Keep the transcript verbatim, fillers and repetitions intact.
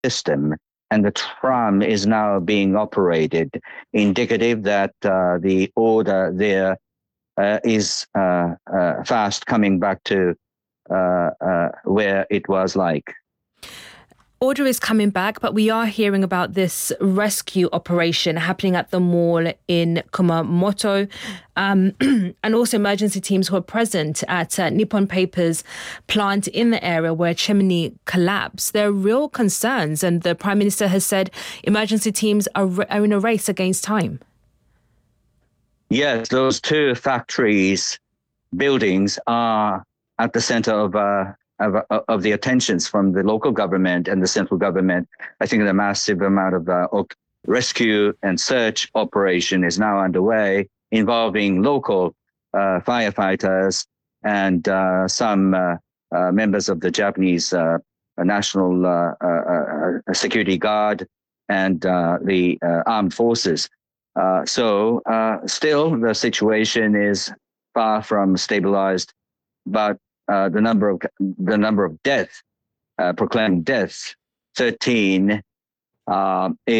system, and the tram is now being operated, indicative that uh, the order there uh, is uh, uh, fast coming back to uh, uh, where it was like. Order is coming back, but we are hearing about this rescue operation happening at the mall in Kumamoto, um, and also emergency teams who are present at uh, Nippon Paper's plant in the area where a chimney collapsed. There are real concerns, and the Prime Minister has said emergency teams are, are in a race against time. Yes, those two factories, buildings are at the center of uh, Of, of the attentions from the local government and the central government. I think the massive amount of uh, rescue and search operation is now underway, involving local uh, firefighters and uh, some uh, uh, members of the Japanese uh, National uh, uh, Security Guard and uh, the uh, armed forces. Uh, so uh, still, the situation is far from stabilized, but Uh, the number of the number of deaths, uh, proclaimed deaths, thirteen, uh,